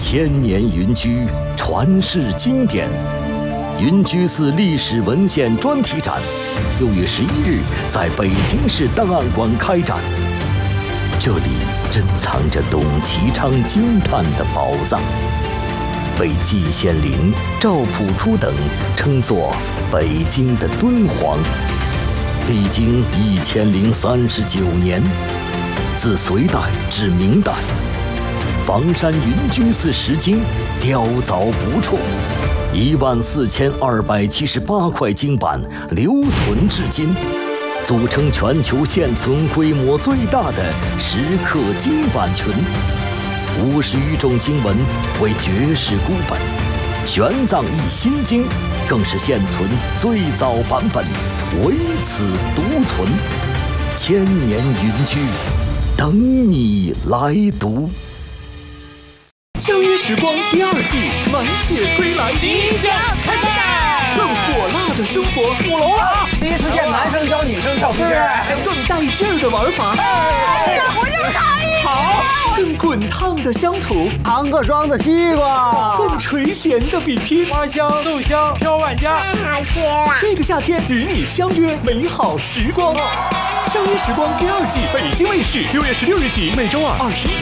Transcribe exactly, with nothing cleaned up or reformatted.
千年云居，传世经典。云居寺历史文献专题展，六月十一日在北京市档案馆开展。这里珍藏着董其昌惊叹的宝藏，被季羡林、赵朴初等称作北京的敦煌。历经一千零三十九年，自隋代至明代，房山云居寺石经雕凿不辍，一万四千二百七十八块经版留存至今，组成全球现存规模最大的石刻经版群。五十余种经文为绝世孤本，玄奘译心经更是现存最早版本，唯此独存。千年云居，等你来读。相约时光第二季满血归来， 即将开赛， 更火辣的生活， 舞龙了！第一次见男生教女生跳皮筋， 更带劲儿的玩法， 哎，那不就是差异？好， 更滚烫的乡土， 堂客装的西瓜， 更垂涎的比拼， 花香、豆香、挑万家， 太好吃了！ 这个夏天与你相约美好时光。相约时光第二季，北京卫视六月十六日起，每周二二十一点。